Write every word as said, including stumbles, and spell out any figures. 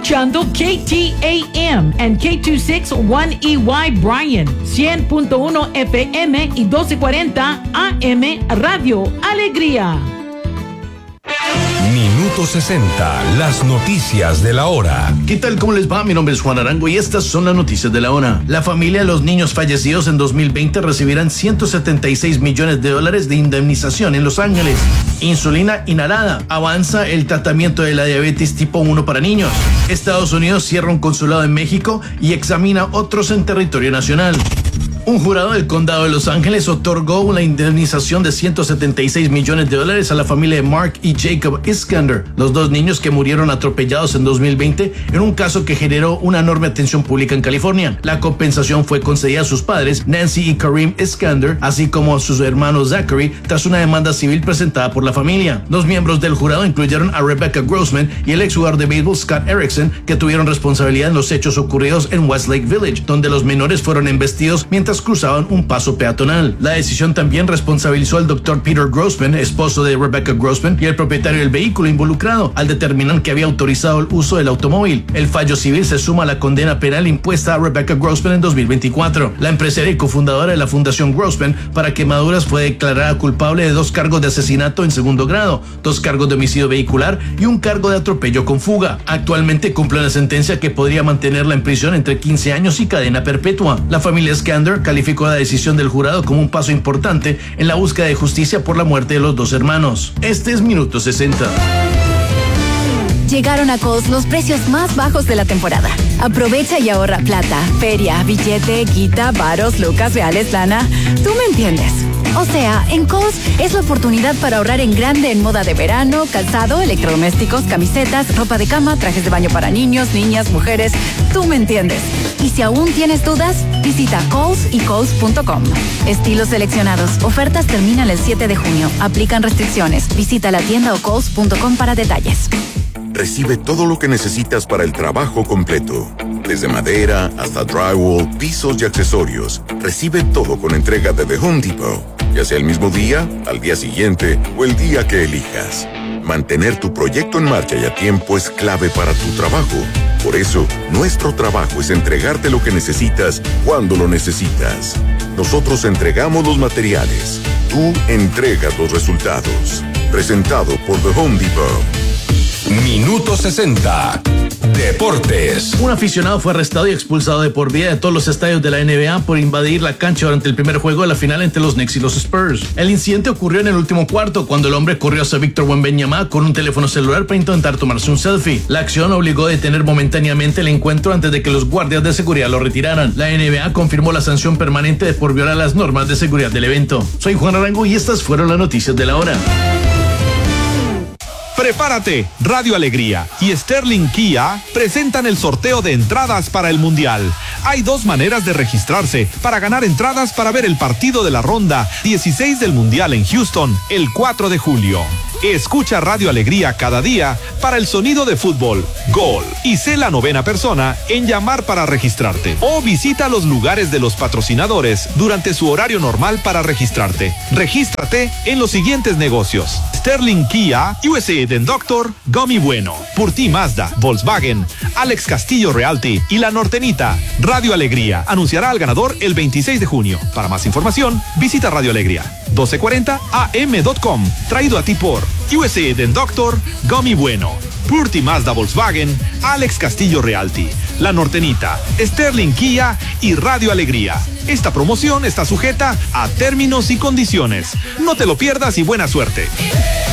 escuchando K T A M and K dos sesenta y uno E Y Bryan, cien punto uno F M y doce cuarenta A M Radio Alegría. Minuto sesenta, las noticias de la hora. ¿Qué tal? ¿Cómo les va? Mi nombre es Juan Arango y estas son las noticias de la hora. La familia de los niños fallecidos en dos mil veinte recibirán ciento setenta y seis millones de dólares de indemnización en Los Ángeles. Insulina inhalada. Avanza el tratamiento de la diabetes tipo uno para niños. Estados Unidos cierra un consulado en México y examina otros en territorio nacional. Un jurado del condado de Los Ángeles otorgó una indemnización de ciento setenta y seis millones de dólares a la familia de Mark y Jacob Iskander, los dos niños que murieron atropellados en dos mil veinte en un caso que generó una enorme atención pública en California. La compensación fue concedida a sus padres, Nancy y Kareem Iskander, así como a sus hermanos Zachary, tras una demanda civil presentada por la familia. Los miembros del jurado incluyeron a Rebecca Grossman y el exjugador de béisbol Scott Erickson, que tuvieron responsabilidad en los hechos ocurridos en Westlake Village, donde los menores fueron embestidos mientras cruzaban un paso peatonal. La decisión también responsabilizó al doctor Peter Grossman, esposo de Rebecca Grossman, y el propietario del vehículo involucrado, al determinar que había autorizado el uso del automóvil. El fallo civil se suma a la condena penal impuesta a Rebecca Grossman en dos mil veinticuatro. La empresaria y cofundadora de la Fundación Grossman para Quemaduras fue declarada culpable de dos cargos de asesinato en segundo grado, dos cargos de homicidio vehicular y un cargo de atropello con fuga. Actualmente cumple una sentencia que podría mantenerla en prisión entre quince años y cadena perpetua. La familia Iskander calificó la decisión del jurado como un paso importante en la búsqueda de justicia por la muerte de los dos hermanos. Este es Minuto sesenta. Llegaron a Kohl's los precios más bajos de la temporada. Aprovecha y ahorra plata, feria, billete, quita, varos, lucas, reales, lana. Tú me entiendes. O sea, en Kohl's es la oportunidad para ahorrar en grande en moda de verano, calzado, electrodomésticos, camisetas, ropa de cama, trajes de baño para niños, niñas, mujeres. Tú me entiendes. Y si aún tienes dudas, visita Kohl's y Kohl's punto com. Estilos seleccionados. Ofertas terminan el siete de junio. Aplican restricciones. Visita la tienda o Kohl's punto com para detalles. Recibe todo lo que necesitas para el trabajo completo. Desde madera hasta drywall, pisos y accesorios. Recibe todo con entrega de The Home Depot. Ya sea el mismo día, al día siguiente o el día que elijas. Mantener tu proyecto en marcha y a tiempo es clave para tu trabajo. Por eso, nuestro trabajo es entregarte lo que necesitas cuando lo necesitas. Nosotros entregamos los materiales. Tú entregas los resultados. Presentado por The Home Depot. Minuto sesenta. Deportes. Un aficionado fue arrestado y expulsado de por vida de todos los estadios de la N B A por invadir la cancha durante el primer juego de la final entre los Knicks y los Spurs. El incidente ocurrió en el último cuarto, cuando el hombre corrió hacia Víctor Wembanyama con un teléfono celular para intentar tomarse un selfie. La acción obligó a detener momentáneamente el encuentro antes de que los guardias de seguridad lo retiraran. La N B A confirmó la sanción permanente por violar las normas de seguridad del evento. Soy Juan Arango y estas fueron las noticias de la hora. Prepárate, Radio Alegría y Sterling Kia presentan el sorteo de entradas para el Mundial. Hay dos maneras de registrarse para ganar entradas para ver el partido de la ronda dieciséis del Mundial en Houston el cuatro de julio. Escucha Radio Alegría cada día para el sonido de fútbol, gol, y sé la novena persona en llamar para registrarte. O visita los lugares de los patrocinadores durante su horario normal para registrarte. Regístrate en los siguientes negocios: Sterling Kia, U S A Den Doctor, Gummy Bueno, Purti Mazda, Volkswagen, Alex Castillo Realty y La Nortenita. Radio Alegría anunciará al ganador el veintiséis de junio. Para más información, visita Radio Alegría doce cuarenta A M punto com. Traído a ti por U S A Den Doctor, Gummy Bueno, Purti Mazda Volkswagen, Alex Castillo Realty, La Nortenita, Sterling Kia y Radio Alegría. Esta promoción está sujeta a términos y condiciones. No te lo pierdas y buena suerte.